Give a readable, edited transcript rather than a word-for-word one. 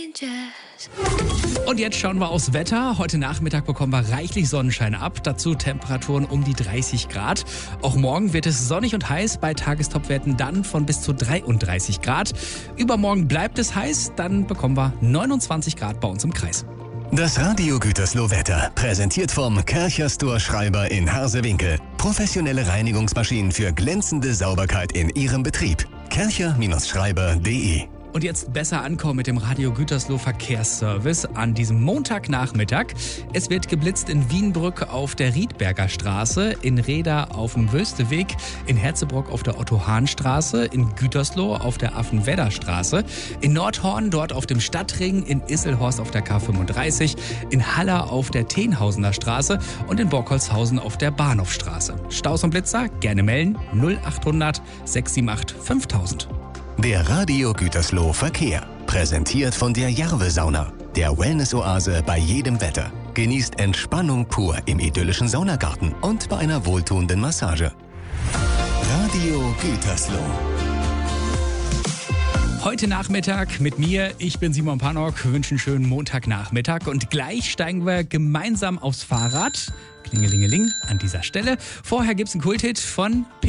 Und jetzt schauen wir aufs Wetter. Heute Nachmittag bekommen wir reichlich Sonnenschein ab. Dazu Temperaturen um die 30 Grad. Auch morgen wird es sonnig und heiß, bei Tagestopwerten dann von bis zu 33 Grad. Übermorgen bleibt es heiß, dann bekommen wir 29 Grad bei uns im Kreis. Das Radio Gütersloh Wetter, präsentiert vom Kärcher-Store Schreiber in Harsewinkel. Professionelle Reinigungsmaschinen für glänzende Sauberkeit in Ihrem Betrieb. kärcher-schreiber.de. Und jetzt besser ankommen mit dem Radio Gütersloh Verkehrsservice an diesem Montagnachmittag. Es wird geblitzt in Wienbrück auf der Riedberger Straße, in Reda auf dem Wösteweg, in Herzebrock auf der Otto-Hahn-Straße, in Gütersloh auf der Affenwedder-Straße, in Nordhorn dort auf dem Stadtring, in Isselhorst auf der K35, in Haller auf der Tenhausener Straße und in Borkholzhausen auf der Bahnhofstraße. Staus und Blitzer gerne melden 0800 678 5000. Der Radio Gütersloh Verkehr, präsentiert von der Jarve-Sauna, der Wellness-Oase bei jedem Wetter. Genießt Entspannung pur im idyllischen Saunagarten und bei einer wohltuenden Massage. Radio Gütersloh. Heute Nachmittag mit mir, ich bin Simon Panok, wünsche einen schönen Montagnachmittag und gleich steigen wir gemeinsam aufs Fahrrad. Klingelingeling an dieser Stelle. Vorher gibt's einen Kulthit von